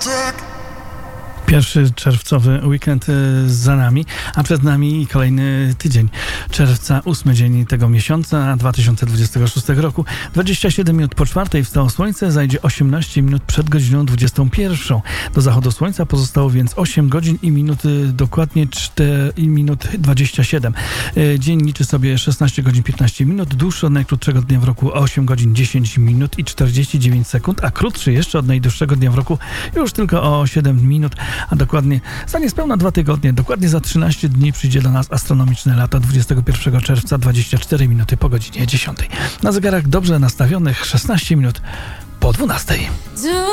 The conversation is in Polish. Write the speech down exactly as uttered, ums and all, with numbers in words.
Pierwszy czerwcowy weekend za nami, a przed nami kolejny tydzień czerwca, ósmy dzień tego miesiąca dwa tysiące dwudziestego szóstego roku. dwadzieścia siedem minut po czwartej wstało słońce, zajdzie osiemnaście minut przed godziną dwudziestą pierwszą. Do zachodu słońca pozostało więc osiem godzin i minuty, dokładnie cztery minut dwadzieścia siedem. Dzień liczy sobie szesnaście godzin piętnaście minut, dłuższy od najkrótszego dnia w roku osiem godzin dziesięć minut i czterdzieści dziewięć sekund, a krótszy jeszcze od najdłuższego dnia w roku już tylko o siedem minut, a dokładnie za niespełna dwa tygodnie, dokładnie za trzynaście dni przyjdzie do nas astronomiczne lato dwudziestego pierwszego czerwca, dwadzieścia cztery minuty po godzinie dziesiątej. Na zegarach dobrze nastawionych szesnaście minut po dwunastej.